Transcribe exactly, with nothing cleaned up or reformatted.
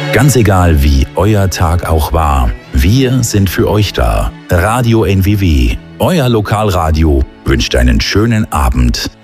Ganz egal, wie euer Tag auch war, wir sind für euch da. Radio N W W, euer Lokalradio, wünscht einen schönen Abend.